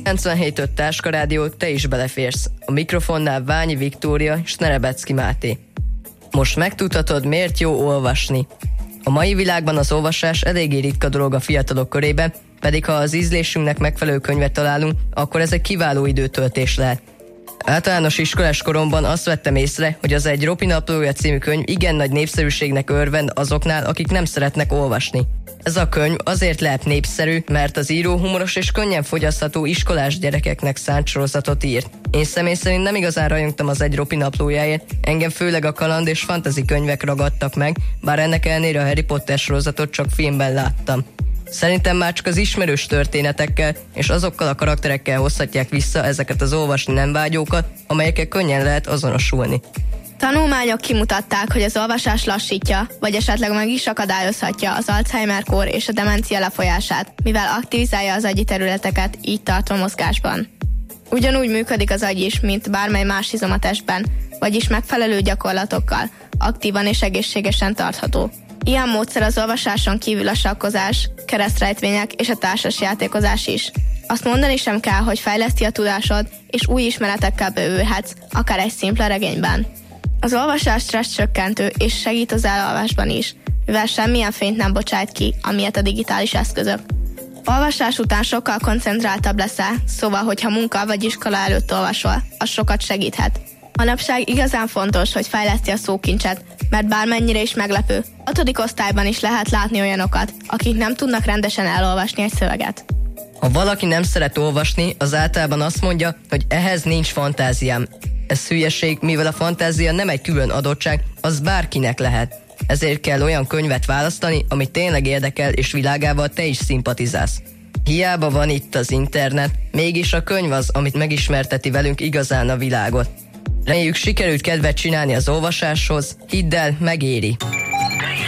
97.5 Táska Rádió, te is beleférsz. A mikrofonnál Ványi Viktória és Nerebecki Máté. Most megtudhatod, miért jó olvasni. A mai világban az olvasás eléggé ritka dolog a fiatalok körében, pedig ha az ízlésünknek megfelelő könyvet találunk, akkor ez egy kiváló időtöltés lehet. Általános iskolás koromban azt vettem észre, hogy az Egy Ropi naplója című könyv igen nagy népszerűségnek örvend azoknál, akik nem szeretnek olvasni. Ez a könyv azért lehet népszerű, mert az író humoros és könnyen fogyasztható iskolás gyerekeknek szánt sorozatot írt. Én személy szerint nem igazán rajongtam az Egy Ropi naplójáért, engem főleg a kaland és fantasy könyvek ragadtak meg, bár ennek ellenére a Harry Potter sorozatot csak filmben láttam. Szerintem már csak az ismerős történetekkel és azokkal a karakterekkel hozhatják vissza ezeket az olvasni nem vágyókat, amelyekkel könnyen lehet azonosulni. Tanulmányok kimutatták, hogy az olvasás lassítja, vagy esetleg meg is akadályozhatja az Alzheimer-kór és a demencia lefolyását, mivel aktivizálja az agyi területeket, így tart a mozgásban. Ugyanúgy működik az agy is, mint bármely más izom a testben, vagyis megfelelő gyakorlatokkal, aktívan és egészségesen tartható. Ilyen módszer az olvasáson kívül a sakkozás, keresztrejtvények és a társas játékozás is. Azt mondani sem kell, hogy fejleszti a tudásod, és új ismeretekkel bővülhetsz, akár egy szimpla regényben. Az olvasás stressz csökkentő és segít az elalvásban is, mivel semmilyen fényt nem bocsájt ki, amilyet a digitális eszközök. Olvasás után sokkal koncentráltabb leszel, szóval, hogyha munka vagy iskola előtt olvasol, az sokat segíthet. Manapság igazán fontos, hogy fejleszti a szókincset, mert bármennyire is meglepő, 6. osztályban is lehet látni olyanokat, akik nem tudnak rendesen elolvasni egy szöveget. Ha valaki nem szeret olvasni, az általában azt mondja, hogy ehhez nincs fantáziám. Ez hülyeség, mivel a fantázia nem egy külön adottság, az bárkinek lehet. Ezért kell olyan könyvet választani, ami tényleg érdekel és világával te is szimpatizálsz. Hiába van itt az internet, mégis a könyv az, amit megismerteti velünk igazán a világot. Reméljük, sikerült kedvet csinálni az olvasáshoz, hidd el, megéri!